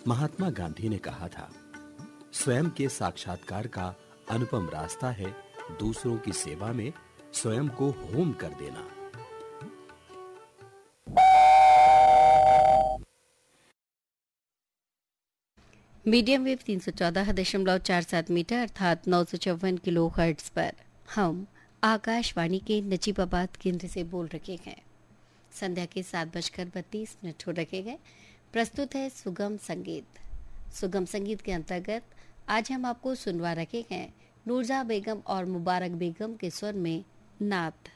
महात्मा गांधी ने कहा था, स्वयं के साक्षात्कार का अनुपम रास्ता है दूसरों की सेवा में स्वयं को होम कर देना। मीडियम वेव 314.47 मीटर अर्थात 954 किलो हर्ट्ज पर हम आकाशवाणी के नजीबाबाद केंद्र से बोल रहे हैं। संध्या के 7:32 हो रखे हैं। प्रस्तुत है सुगम संगीत। सुगम संगीत के अंतर्गत आज हम आपको सुनवा रखे हैं नूरजहां बेगम और मुबारक बेगम के स्वर में नात।